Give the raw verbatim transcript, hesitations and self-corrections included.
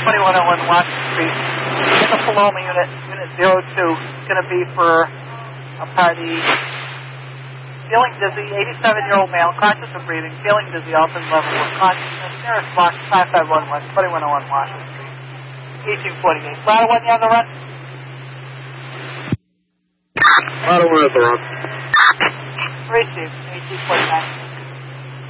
twenty-one oh one Washington Street. In the Paloma unit, unit zero two. It's going to be for a party. Feeling dizzy, eighty-seven-year-old male, conscious of breathing, feeling dizzy, alternate level of consciousness. Nearest block, five five one one, twenty-one oh one Washington Street. eighteen forty-eight. Ladder one, you on the run? Ladder one at the run. Received, eighteen forty-nine.